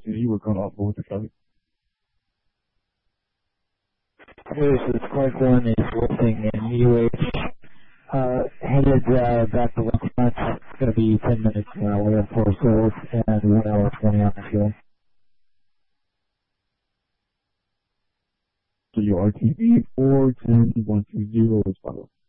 120, we're going off with the traffic. Hey, this is Clark 1 is lifting in UH, headed back to West Front. It's going to be 10 minutes way up for service and 1 hour 20 on the fuel. So your RTB 410120 is final.